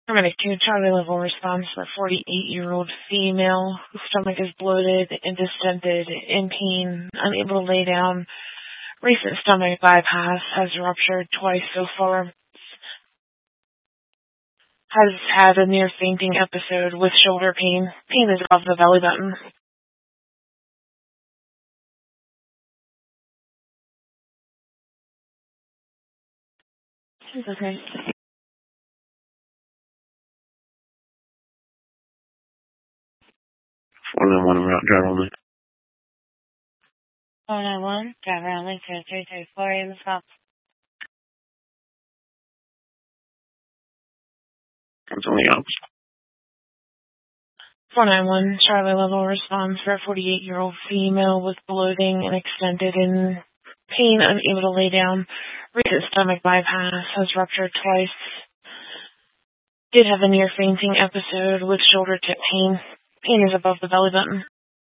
Paramedic 2, Charlie level response for 48-year-old female whose stomach is bloated and distended, in pain, unable to lay down. Recent stomach bypass, has ruptured twice so far. Has had a near fainting episode with shoulder pain. Pain is above the belly button. Okay. 491 route driver only. 491, driver only, 2334, in the stop. It's only up. 491, Charlie level response for a 48-year-old female with bloating and extended in pain, unable to lay down. Recent stomach bypass, has ruptured twice. Did have a near fainting episode with shoulder tip pain. Pain is above the belly button.